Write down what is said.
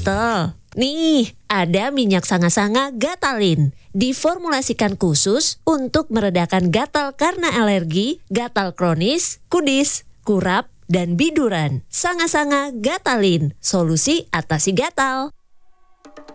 gatal? Nih, ada minyak sanga-sanga Gatalin. Diformulasikan khusus untuk meredakan gatal karena alergi, gatal kronis, kudis, kurap, dan biduran. Sanga-sanga Gatalin, solusi atasi gatal.